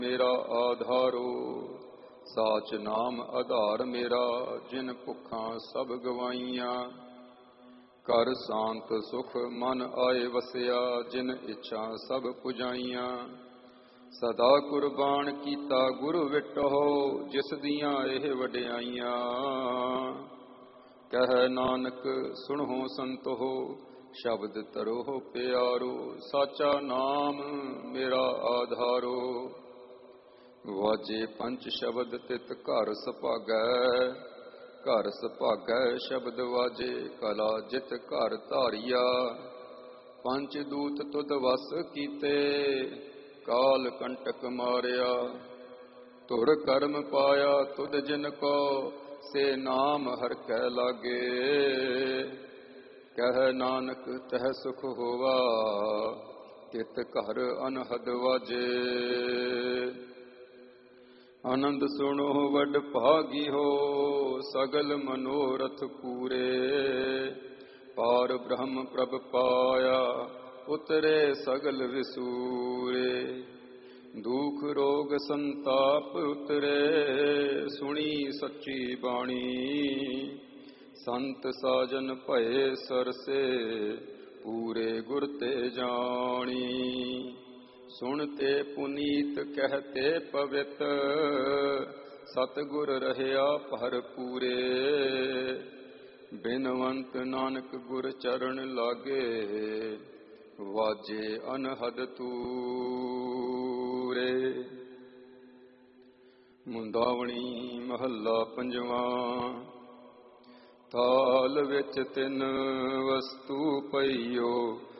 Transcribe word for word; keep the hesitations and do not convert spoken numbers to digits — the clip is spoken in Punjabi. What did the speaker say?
ਮੇਰਾ ਆਧਾਰੋ। ਸਾਚ ਨਾਮ ਆਧਾਰ ਮੇਰਾ, ਜਿਨ ਭੁੱਖਾਂ ਸਭ ਗਵਾਈਆਂ। ਕਰ ਸ਼ਾਂਤ ਸੁਖ ਮਨ ਆਏ ਵਸਿਆ, ਜਿਨ ਇੱਛਾ ਸਭ ਪੁਜਾਈਆਂ। ਸਦਾ ਕੁਰਬਾਨ ਕੀਤਾ ਗੁਰੂ ਵਿਟਹੁ, ਜਿਸ ਦੀਆਂ ਇਹ ਵਡਿਆਈਆਂ। ਕਹਿ ਨਾਨਕ ਸੁਣਹੁ ਸੰਤੋ, ਸ਼ਬਦ ਤਰੋ ਪਿਆਰੋ। ਸਾਚਾ ਨਾਮ ਮੇਰਾ ਆਧਾਰੋ। ਵਾਜੇ ਪੰਚ ਸ਼ਬਦ ਤਿਤ ਘਰ ਸੁਭਾਗੈ, ਘਰ ਸੁਭਾਗੈ ਸ਼ਬਦ ਵਾਜੇ। ਕਲਾ ਜਿਤ ਘਰ ਧਾਰੀਆ, ਪੰਚ ਦੂਤ ਤੁਧ ਵਸ ਕੀਤੇ। ਕਾਲ ਕੰਟਕ ਮਾਰਿਆ, ਧੁਰ ਕਰਮ ਪਾਇਆ ਤੁਧ ਜਿਨ ਕੋ। ਸੇ ਨਾਮ ਹਰਿ ਕੈ ਲਾਗੇ, ਕਹਿ ਨਾਨਕ ਤਹਿ ਸੁਖ ਹੋਵਾ। ਤਿਤ ਘਰ ਅਨਹਦ ਵਾਜੇ। ਆਨੰਦ ਸੁਣੋ ਵਡ ਭਾਗੀਓ, ਸਗਲ ਮਨੋਰਥ ਪੂਰੇ। ਪਾਰ ਬ੍ਰਹਮ ਪ੍ਰਭ ਪਾਇਆ, ਉਤਰੇ ਸਗਲ ਵਿਸੂਰੇ। ਦੁਖ ਰੋਗ ਸੰਤਾਪ ਉਤਰੇ, ਸੁਣੀ ਸੱਚੀ ਬਾਣੀ। ਸੰਤ ਸਾਜਨ ਭਏ ਸਰਸੇ, ਪੂਰੇ ਗੁਰ ਤੇ ਜਾਣੀ। ਸੁਣਤੇ ਪੁਨੀਤ ਕਹਿਤੇ ਪਵਿੱਤ, ਸਤਿਗੁਰ ਰਹਿਆ ਭਰਪੂਰੇ। ਬਿਨਵੰਤ ਨਾਨਕ ਗੁਰ ਚਰਨ ਲਾਗੇ, ਵਾਜੇ ਅਨਹਦ ਤੂਰੇ। ਮੁੰਦਾਵਣੀ ਮਹੱਲਾ ਪੰਜਵਾਂ। ਤਾਲ ਵਿੱਚ ਤਿੰਨ ਵਸਤੂ ਪਈਓ,